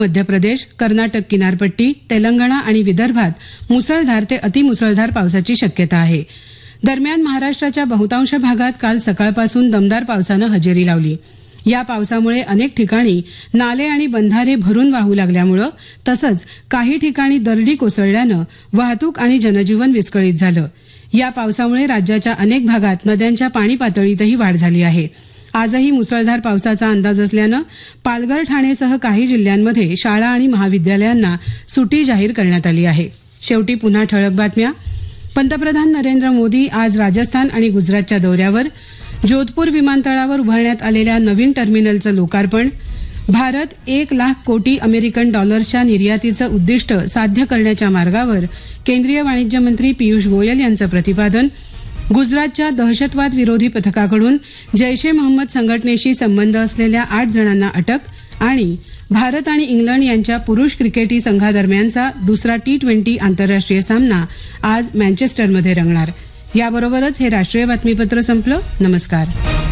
मध्य प्रदेश, कर्नाटक किनारपट्टी, तेलंगणा आणि विदर्भात मुसळधार ते अतिमुसळधार पावसाची शक्यता आहे. दरम्यान महाराष्ट्राच्या बहुतांश भागात काल सकाळपासून दमदार पावसानं हजेरी लावली. या पावसामुळे अनेक ठिकाणी नाले आणि बंधारे भरून वाहू लागल्यामुळे तसंच काही ठिकाणी दरडी कोसळल्यानं वाहतूक आणि जनजीवन विस्कळीत झालं. या पावसामुळे राज्याच्या अनेक भागात नद्यांच्या पाणी पातळीतही वाढ झाली आहे. आजही मुसळधार पावसाचा अंदाज असल्यानं पालघर, ठाणेसह काही जिल्ह्यांमध्ये शाळा आणि महाविद्यालयांना सुट्टी जाहीर करण्यात आली आहे. शेवटी पुन्हा ठळक बातम्या. पंतप्रधान नरेंद्र मोदी आज राजस्थान आणि गुजरातच्या दौऱ्यावर. जोधपूर विमानतळावर उभारण्यात आलेल्या नवीन टर्मिनलचं लोकार्पण. भारत 1,00,000 कोटी अमेरिकन डॉलर्सच्या निर्यातीचं उद्दिष्ट साध्य करण्याच्या मार्गावर. केंद्रीय वाणिज्य मंत्री पियुष गोयल यांचं प्रतिपादन. गुजरातच्या दहशतवाद विरोधी पथकाकडून जैश ए मोहम्मद संघटनेशी संबंध असलेल्या 8 जणांना अटक. आणि भारत आणि इंग्लंड यांच्या पुरुष क्रिकेटी संघादरम्यानचा दुसरा T20 आंतरराष्ट्रीय सामना आज मँचेस्टरमध्ये रंगणार. याबरोबरच हे राष्ट्रीय बातमीपत्र संपलं. नमस्कार.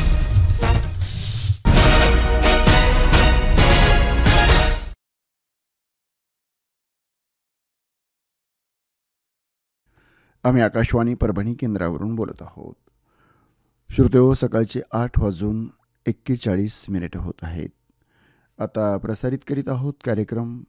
आम्ही आकाशवाणी परभणी केंद्रावरून बोलत आहोत. श्रोतेहो, सकाळचे 8:41 होत आहेत. आता प्रसारित करीत आहोत कार्यक्रम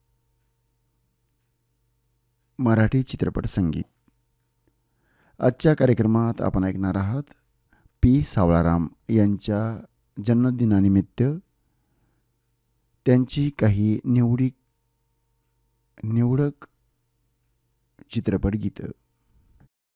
मराठी चित्रपट संगीत. आजच्या कार्यक्रमात आपण ऐकणार आहात पी. सावळाराम यांच्या जन्मदिनानिमित्त त्यांची काही निवडक चित्रपट गीतं.